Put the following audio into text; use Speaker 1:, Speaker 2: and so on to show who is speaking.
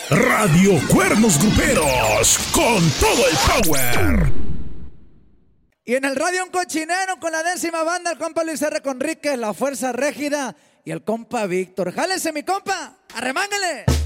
Speaker 1: Radio Cuernos Gruperos, con todo el power.
Speaker 2: Y en el radio un cochinero con la 10ª banda, el compa Luis R. Conríquez, la Fuerza Régida y el compa Víctor. ¡Jálese, mi compa! ¡Arremángale!